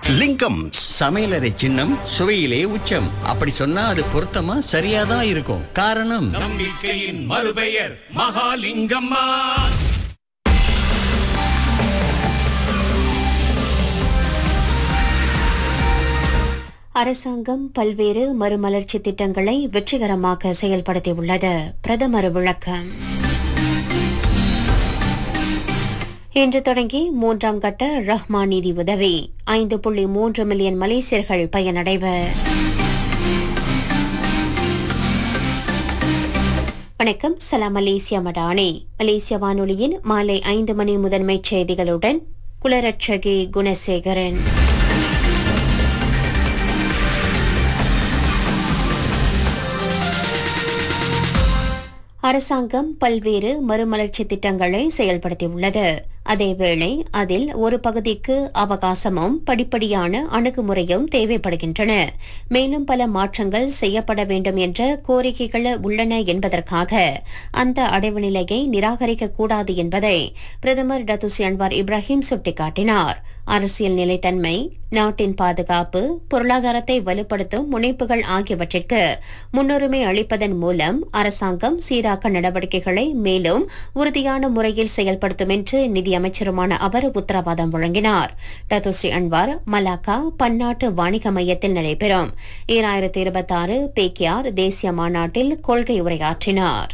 லிங்கம் சமையலறை சின்னம் சுவையிலே உச்சம். அப்படி சொன்னா அது பொருத்தமா சரியாதான் இருக்கும். காரணம் நம்பிக்கையின் மறுபெயர் மகாலிங்கம்மா. அரசாங்கம் பல்வேறு மறுமலர்ச்சி திட்டங்களை வெற்றிகரமாக செயல்படுத்தியுள்ளது. பிரதமர் விளக்கம். இன்று தொடங்கி 3ஆம் கட்ட ரஹ்மான் நிதி உதவி 5.3 மில்லியன் மலேசியர்கள் பயனடைவர். வணக்கம், சலாம் மலேசியா மடானி. மலேசிய வானொலியின் மாலை 5 மணி முதன்மைச் செய்திகளுடன் குலரட்சகி குணசேகரன். அரசாங்கம் பல்வேறு மறுமலர்ச்சி திட்டங்களை செயல்படுத்தியுள்ளது. அதேவேளை அதில் ஒரு பகுதிக்கு அவகாசமும் படிப்படியான அணுகுமுறையும் தேவைப்படுகின்றன. மேலும் பல மாற்றங்கள் செய்யப்பட வேண்டும் என்ற கோரிக்கைகள் உள்ளன என்பதற்காக அந்த அடைவு நிலையை நிராகரிக்க கூடாது என்பதை பிரதமர் டத்துஸ்ரீ அன்வார் இப்ராஹிம் சுட்டிக்காட்டினார். அரசியல் நிலைத்தன்மை, நாட்டின் பாதுகாப்பு, பொருளாதாரத்தை வலுப்படுத்தும் முனைப்புகள் ஆகியவற்றிற்கு முன்னுரிமை அளிப்பதன் மூலம் அரசாங்கம் சீராக்க நடவடிக்கைகளை மேலும் உறுதியான முறையில் செயல்படுத்தும் என்று நிதியமைச்சருமான அவர் உத்தரவாதம் வழங்கினார். டத்துஸ்ரீ அன்வார் மலாக்கா பன்னாட்டு வாணிக மையத்தில் நடைபெறும் 2026 பேக்கியார் தேசிய மாநாட்டில் கொள்கை உரையாற்றினார்.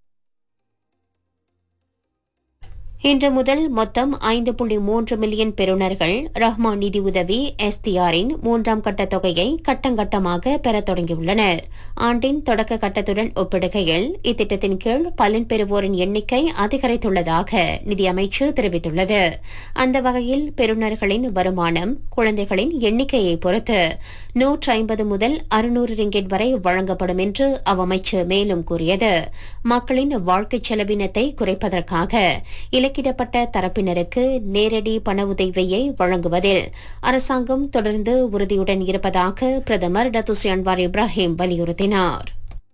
இன்று முதல் மொத்தம் 5.3 மில்லியன் பெறுநர்கள் ரஹ்மான் நிதி உதவி எஸ்டிஆரின் 3ஆம் கட்ட தொகையை கட்டங்கட்டமாக பெறத் தொடங்கியுள்ளனர். ஆண்டின் தொடக்க கட்டத்துடன் ஒப்பிடுகையில் இத்திட்டத்தின் கீழ் பலன் பெறுவோரின் எண்ணிக்கை அதிகரித்துள்ளதாக நிதியமைச்சு தெரிவித்துள்ளது. அந்த வகையில் பெறுநர்களின் வருமானம் குழந்தைகளின் எண்ணிக்கையை பொறுத்து 150 முதல் 600 ரிங்கெட் வரை வழங்கப்படும் என்று அவ்வமைச்சு மேலும் கூறியது. மக்களின் வாழ்க்கைச் செலவினத்தை குறைப்பதற்காக இலக்கிடப்பட்ட தரப்பினருக்கு நேரடி பண உதவியை வழங்குவதில் அரசாங்கம் தொடர்ந்து உறுதியுடன் இருப்பதாக பிரதமர் டத்துஸ்ரீ அன்வார் இப்ராஹிம் வலியுறுத்தினார்.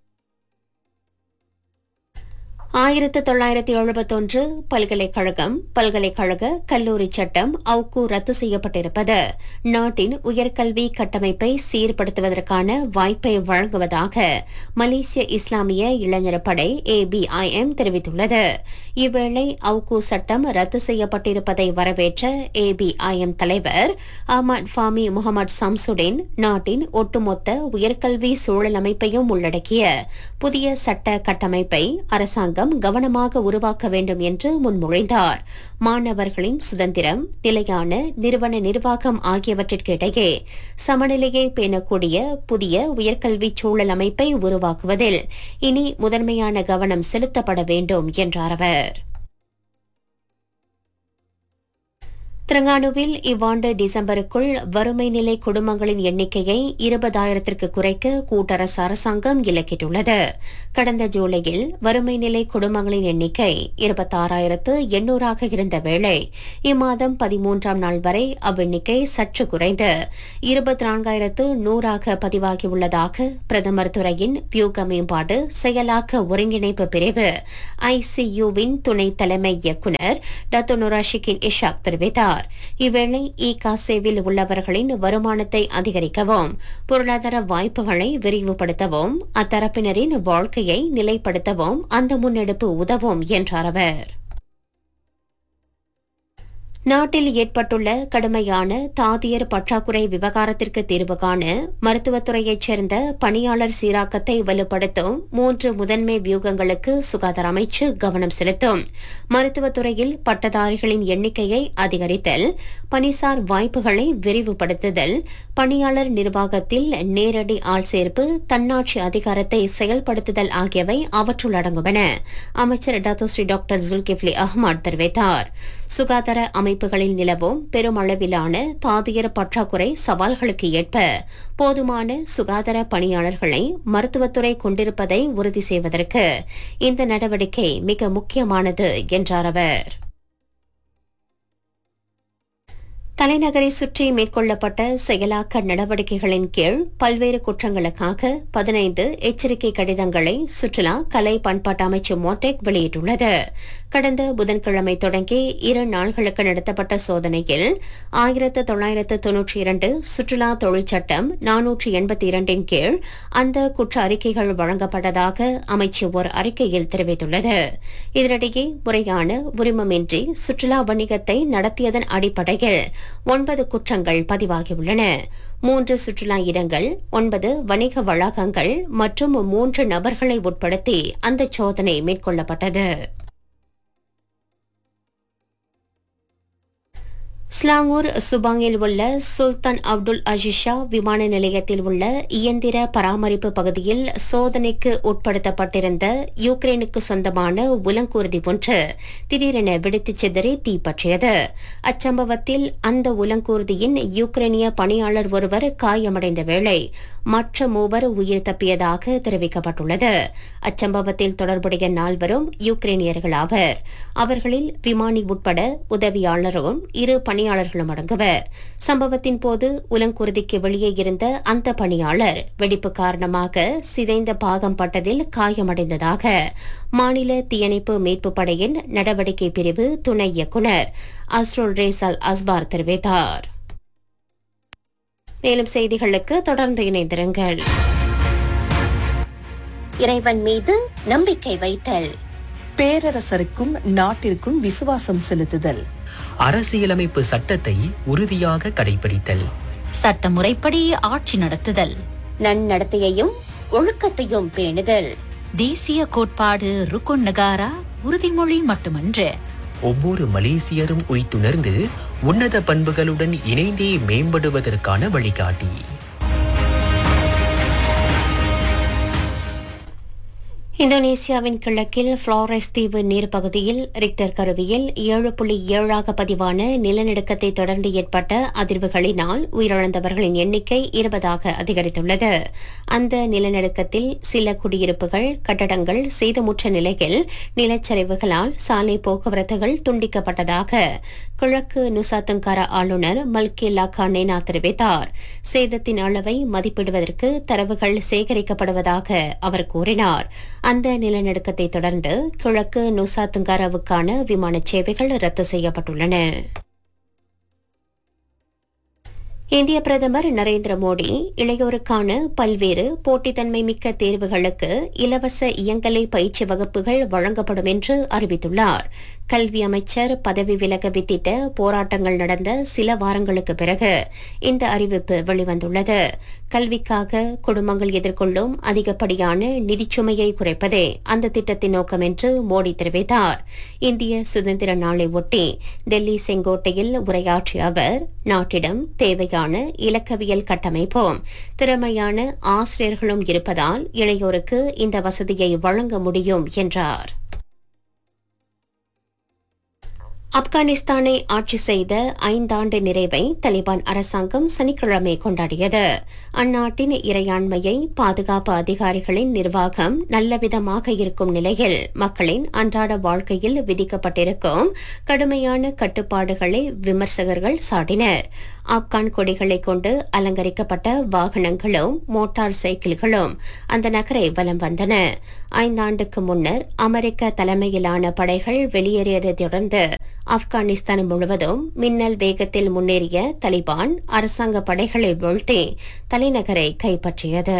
1971 பல்கலைக்கழக கல்லூரி சட்டம் அவுக்கு ரத்து செய்யப்பட்டிருப்பது நாட்டின் உயர்கல்வி கட்டமைப்பை சீர்படுத்துவதற்கான வாய்ப்பை வழங்குவதாக மலேசிய இஸ்லாமிய இளைஞர் படை ABIM தெரிவித்துள்ளது. இவ்வேளை அவுக்கு சட்டம் ரத்து செய்யப்பட்டிருப்பதை வரவேற்ற ABIM தலைவர் அஹ்மத் ஃபாமி முகமது சம்சுடின் நாட்டின் ஒட்டுமொத்த உயர்கல்வி சூழல் அமைப்பையும் உள்ளடக்கிய புதிய சட்ட கட்டமைப்பை அரசாங்கம் கவனமாக உருவாக்க வேண்டும் என்று முன்மொழிந்தார். மாணவர்களின் சுதந்திரம், நிலையான நிறுவன நிர்வாகம் ஆகியவற்றிற்கு இடையே சமநிலையை பேணக்கூடிய புதிய உயர்கல்வி சூழல் அமைப்பை உருவாக்குவதில் இனி முதன்மையான கவனம் செலுத்தப்பட வேண்டும் என்றார் அவர். திரங்கானுவில் இவ்வாண்டு டிசம்பருக்குள் வறுமை நிலை குடும்பங்களின் எண்ணிக்கையை 20,000ற்கு குறைக்க கூட்டரசு அரசாங்கம் இலக்கிட்டுள்ளது. கடந்த ஜூலையில் வறுமை நிலை குடும்பங்களின் எண்ணிக்கை 26,800 இருந்த வேளை இம்மாதம் 13ஆம் நாள் வரை அவ்வெண்ணிக்கை சற்று குறைந்து 24,100 பதிவாகியுள்ளதாக பிரதமர் துறையின் வியூக மேம்பாடு செயலாக்க ஒருங்கிணைப்பு பிரிவு ICUவின் துணை தலைமை இயக்குநர் டத்து நுராஷிகின் இஷாக் தெரிவித்தார். இவ்வேளை இகாசேவில் உள்ளவர்களின் வருமானத்தை அதிகரிக்கவும் பொருளாதார வாய்ப்புகளை விரிவுபடுத்தவும் அத்தரப்பினரின் வாழ்க்கையை நிலைப்படுத்தவும் அந்த முன்னெடுப்பு உதவும் என்றார் அவர். நாட்டில் ஏற்பட்டுள்ள கடுமையான தாதியர் பற்றாக்குறை விவகாரத்திற்கு தீர்வு காண மருத்துவத்துறையைச் சேர்ந்த பணியாளர் சீராக்கத்தை வலுப்படுத்தும் 3 முதன்மை வியூகங்களுக்கு சுகாதார அமைச்சு கவனம் செலுத்தும். மருத்துவத்துறையில் பட்டதாரிகளின் எண்ணிக்கையை அதிகரித்தல், பணிசார் வாய்ப்புகளை விரிவுபடுத்துதல், பணியாளர் நிர்வாகத்தில் நேரடி ஆள் சேர்ப்பு, தன்னாட்சி அதிகாரத்தை செயல்படுத்துதல் ஆகியவை அவற்றுள் அடங்கும் என அமைச்சர் டத்துஸ்ரீ டாக்டர் ஜுல்கிஃப்லி அஹ்மத் தெரிவித்தார். சுகாதார அமைப்புகளில் நிலவும் பெருமளவிலான தாதியர் பற்றாக்குறை சவால்களுக்கு ஏற்ப போதுமான சுகாதார பணியாளர்களை மருத்துவத்துறை கொண்டிருப்பதை உறுதி செய்வதற்கு இந்த நடவடிக்கை மிக முக்கியமானது என்றார் அவர். தலைநகரை சுற்றி மேற்கொள்ளப்பட்ட செயலாக்க நடவடிக்கைகளின் கீழ் பல்வேறு குற்றங்களுக்காக 15 எச்சரிக்கை கடிதங்களை சுற்றுலா கலை பண்பாட்டு அமைச்சு மோட்டெக் வெளியிட்டுள்ளது. கடந்த புதன்கிழமை தொடங்கி 2 நாள்களுக்கு நடத்தப்பட்ட சோதனையில் 1992 சுற்றுலா தொழிற்சட்டம் 482 கீழ் அந்த குற்ற அறிக்கைகள் வழங்கப்பட்டதாக அமைச்சு ஓர் அறிக்கையில் தெரிவித்துள்ளது. இதனிடையே முறையான உரிமமின்றி சுற்றுலா வணிகத்தை நடத்தியதன் அடிப்படையில் 9 குற்றங்கள் பதிவாகியுள்ளன. 3 சுற்றுலா இடங்கள், 9 வணிக வளாகங்கள் மற்றும் 3 நபர்களை உட்படுத்தி அந்த சோதனை மேற்கொள்ளப்பட்டது. ஸ்லாங்கூர் சுபாங்கில் உள்ள சுல்தான் அப்துல் அஜீஸ் ஷா விமான நிலையத்தில் உள்ள இயந்திர பராமரிப்பு பகுதியில் சோதனைக்கு உட்படுத்தப்பட்டிருந்த யுக்ரைனுக்கு சொந்தமான உலங்கூர்தி ஒன்று திடீரென வெடித்துச் சிதறி தீப்பற்றியது. அச்சம்பவத்தில் அந்த உலங்கூர்தியின் யுக்ரைனிய பணியாளர் ஒருவர் காயமடைந்த வேளை மற்ற 3 உயிர் தப்பியதாக தெரிவிக்கப்பட்டுள்ளது. அச்சம்பவத்தில் தொடர்புடைய 4 யுக்ரைனியர்கள் ஆவர். அவர்களில் விமானி உட்பட உதவியாளரும் 2 பணியாளர்களும் அடங்குவர். சம்பவத்தின் போது உலங்குருதிக்கு வெளியே இருந்த அந்த பணியாளர் வெடிப்பு காரணமாக சிதைந்த பாகம் பட்டதில் காயமடைந்ததாக மாநில தீயணைப்பு மீட்பு படையின் நடவடிக்கை பிரிவு துணை இயக்குநர் அஸ்ரோல் ரேசல் அஸ்பார் தெரிவித்தார். மேலும் செய்திகளுக்கு தொடர்ந்து இணைந்திருங்கள். இறைவன் மீது நம்பிக்கை வைத்தல், பேரரசருக்கும் நாட்டிற்கும் விசுவாசம் செலுத்துதல், அரசியலமைப்பு சட்டத்தை உறுதியாக கடைபிடித்தல், சட்டமுறைப்படி ஆட்சி நடத்துதல், நன்னடத்தையையும் ஒழுக்கத்தையும் பேணுதல், தேசிய கோட்பாடு ருக்குன் நகாரா உறுதிமொழி மட்டுமன்று, ஒவ்வொரு மலேசியரும் உய்த்துணர்ந்து உன்னத பண்புகளுடன் இணைந்தே மேம்படுவதற்கான வழிகாட்டி. இந்தோனேசியாவின் கிழக்கில் புளோரஸ் தீவு நீர்ப்பகுதியில் ரிக்டர் கருவியில் 7.7 பதிவான நிலநடுக்கத்தை தொடர்ந்து ஏற்பட்ட அதிர்வுகளினால் உயிரிழந்தவர்களின் எண்ணிக்கை 20 அதிகரித்துள்ளது. அந்த நிலநடுக்கத்தில் சில குடியிருப்புகள், கட்டடங்கள் சேதமுற்ற நிலையில் நிலச்சரிவுகளால் சாலை போக்குவரத்துகள் துண்டிக்கப்பட்டதாக கிழக்கு நுசா தென்காரா ஆளுநர் மல்கேலா கானேனா தெரிவித்தார். சேதத்தின் அளவை மதிப்பிடுவதற்கு தரவுகள் சேகரிக்கப்படுவதாக அவர் கூறினார். அந்த நிலநடுக்கத்தை தொடர்ந்து கிழக்கு நுசா தென்காராவுக்கான விமான சேவைகள் ரத்து செய்யப்பட்டுள்ளன. இந்திய பிரதமர் நரேந்திர மோடி இளையோருக்கான பல்வேறு போட்டித்தன்மை மிக்க தேர்வுகளுக்கு இலவச இயங்கலை பயிற்சி வகுப்புகள் வழங்கப்படும் என்று அறிவித்துள்ளார். கல்வி அமைச்சர் பதவி விலக வித்திட்ட போராட்டங்கள் நடந்த சில வாரங்களுக்கு பிறகு இந்த அறிவிப்பு வெளிவந்துள்ளது. கல்விக்காக குடும்பங்கள் எதிர்கொள்ளும் அதிகப்படியான நிதிச்சுமையை குறைப்பதே அந்த திட்டத்தின் நோக்கம் என்று மோடி தெரிவித்தார். இந்திய சுதந்திர நாளை ஒட்டி டெல்லி செங்கோட்டையில் உரையாற்றிய அவர், நாட்டிடம் தேவையான இலக்கவியல் கட்டமைப்பும் திறமையான ஆசிரியர்களும் இருப்பதால் இளையோருக்கு இந்த வசதியை வழங்க முடியும் என்றார். ஆப்கானிஸ்தானை ஆட்சி செய்த 5 ஆண்டு நிறைவை தலிபான் அரசாங்கம் சனிக்கிழமை கொண்டாடியது. அந்நாட்டின் இறையாண்மையை பாதுகாப்பு அதிகாரிகளின் நிர்வாகம் நல்லவிதமாக இருக்கும் நிலையில் மக்களின் அன்றாட வாழ்க்கையில் விதிக்கப்பட்டிருக்கும் கடுமையான கட்டுப்பாடுகளை விமர்சகர்கள் சாடினர். ஆப்கான் கொடிகளை கொண்டு அலங்கரிக்கப்பட்ட வாகனங்களும் மோட்டார் சைக்கிள்களும் அந்த நகரை வலம் வந்தன. 5 ஆண்டுக்கு முன்னர் அமெரிக்க தலைமையிலான படைகள் வெளியேறியதை தொடர்ந்து ஆப்கானிஸ்தான் முழுவதும் மின்னல் வேகத்தில் முன்னேறிய தலிபான் அரசாங்க படைகளை வீழ்த்தி தலைநகரை கைப்பற்றியது.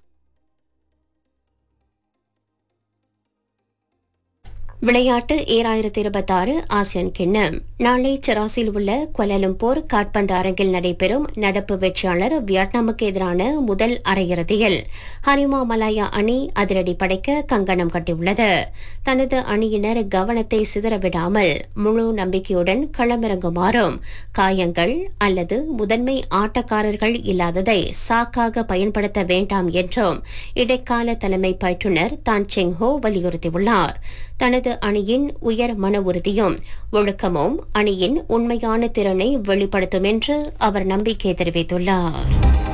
விளையாட்டு 2026 ஆசியான் கிண்ணம் நாளை செராசில் உள்ள குவாலாலம்பூர் காற்பந்து அரங்கில் நடைபெறும். நடப்பு வெற்றியாளர் வியட்நாமுக்கு எதிரான முதல் அரையிறுதியில் ஹரிமா மலாயா அணி அதிரடி படைக்க கங்கணம் கட்டியுள்ளது. தனது அணியினர் கவனத்தை சிதறவிடாமல் முழு நம்பிக்கையுடன் களமிறங்குமாறும், காயங்கள் அல்லது முதன்மை ஆட்டக்காரர்கள் இல்லாததை சாக்காக பயன்படுத்த வேண்டாம் என்றும் இடைக்கால தலைமை பயிற்றுநர் தான் செங் ஹோ வலியுறுத்தியுள்ளார். தனது அணியின் உயர் மன உறுதியும் ஒழுக்கமும் அணியின் உண்மையான திறனை வெளிப்படுத்தும் என்று அவர் நம்பிக்கை தெரிவித்துள்ளார்.